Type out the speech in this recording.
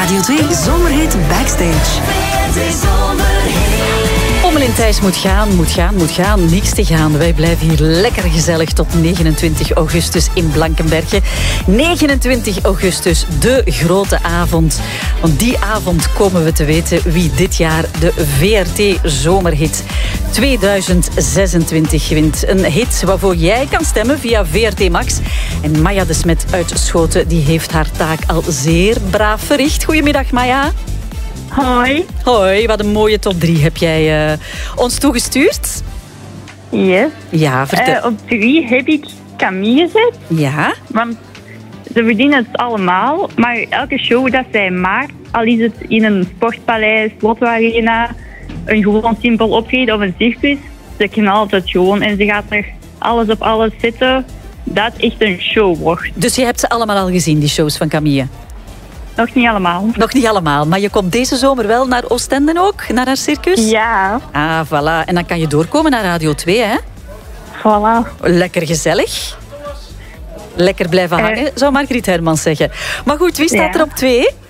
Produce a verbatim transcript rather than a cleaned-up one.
Radio twee Zomerhit Backstage. Ommelin Thijs moet gaan, moet gaan, moet gaan. Niks te gaan. Wij blijven hier lekker gezellig tot negenentwintig augustus in Blankenberge. negenentwintig augustus, de grote avond. Want die avond komen we te weten wie dit jaar de V R T Zomerhit tweeduizend zesentwintig wint. Een hit waarvoor jij kan stemmen via V R T Max. En Maya de Smet uit Schoten die heeft haar taak al zeer braaf verricht. Goedemiddag, Maya. Hoi. Hoi, wat een mooie top drie heb jij uh, ons toegestuurd. Yes. Ja, vertel. Uh, op drie heb ik Camille gezet. Ja. Want ze verdienen het allemaal. Maar elke show dat zij maakt, al is het in een sportpaleis, Lotto Arena, een gewoon simpel optreden of een circus, ze knalt het gewoon en ze gaat er alles op alles zetten dat echt een show wordt. Dus je hebt ze allemaal al gezien, die shows van Camille? Nog niet allemaal. Nog niet allemaal, maar je komt deze zomer wel naar Oostende ook, naar haar circus? Ja. Ah, voilà. En dan kan je doorkomen naar Radio twee, hè? Voilà. Lekker gezellig. Lekker blijven hangen, uh, zou Margriet Hermans zeggen. Maar goed, wie staat ja. er op twee?